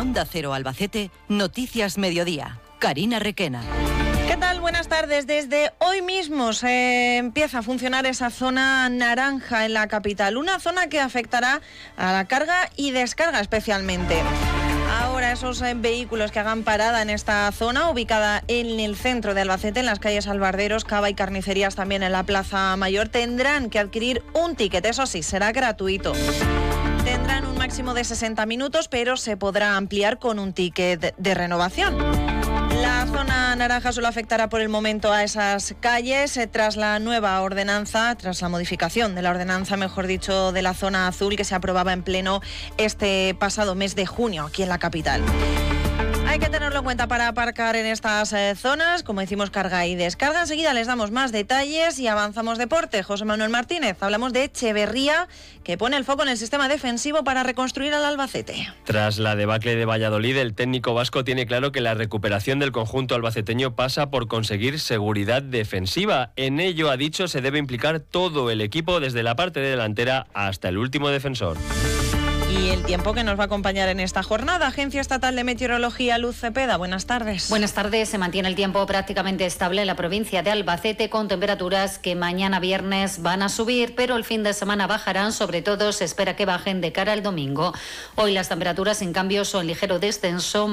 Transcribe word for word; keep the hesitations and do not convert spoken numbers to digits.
Onda Cero Albacete, Noticias Mediodía. Carina Requena. ¿Qué tal? Buenas tardes. Desde hoy mismo se empieza a funcionar esa zona naranja en la capital, una zona que afectará a la carga y descarga especialmente. Ahora esos vehículos que hagan parada en esta zona, ubicada en el centro de Albacete, en las calles Albarderos, Cava y Carnicerías, también en la Plaza Mayor, tendrán que adquirir un ticket. Eso sí, será gratuito. Tendrán un máximo de sesenta minutos, pero se podrá ampliar con un ticket de renovación. La zona naranja solo afectará por el momento a esas calles eh, tras la nueva ordenanza, tras la modificación de la ordenanza, mejor dicho, de la zona azul que se aprobaba en pleno este pasado mes de junio aquí en la capital. Hay que tenerlo en cuenta para aparcar en estas eh, zonas, como decimos, carga y descarga. Enseguida les damos más detalles y avanzamos deporte. José Manuel Martínez, hablamos de Echeverría, que pone el foco en el sistema defensivo para reconstruir al Albacete. Tras la debacle de Valladolid, el técnico vasco tiene claro que la recuperación del conjunto albaceteño pasa por conseguir seguridad defensiva. En ello, ha dicho, se debe implicar todo el equipo, desde la parte delantera hasta el último defensor. Y el tiempo que nos va a acompañar en esta jornada. Agencia Estatal de Meteorología, Luz Cepeda, buenas tardes. Buenas tardes. Se mantiene el tiempo prácticamente estable en la provincia de Albacete, con temperaturas que mañana viernes van a subir, pero el fin de semana bajarán. Sobre todo se espera que bajen de cara al domingo. Hoy las temperaturas, en cambio, son ligero descenso.